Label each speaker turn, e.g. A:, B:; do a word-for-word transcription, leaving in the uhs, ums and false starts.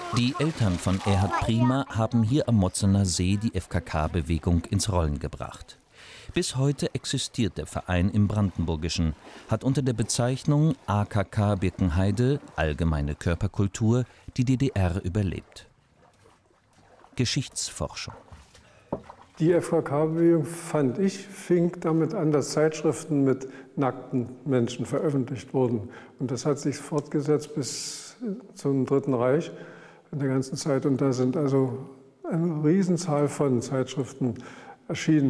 A: Die Eltern von Erhard Prima haben hier am Motzener See die F K K-Bewegung ins Rollen gebracht. Bis heute existiert der Verein im Brandenburgischen, hat unter der Bezeichnung A K K Birkenheide, Allgemeine Körperkultur, die D D R überlebt. Geschichtsforschung.
B: Die F K K-Bewegung, fand ich, fing damit an, dass Zeitschriften mit nackten Menschen veröffentlicht wurden. Und das hat sich fortgesetzt bis zum Dritten Reich in der ganzen Zeit. Und da sind also eine Riesenzahl von Zeitschriften erschienen.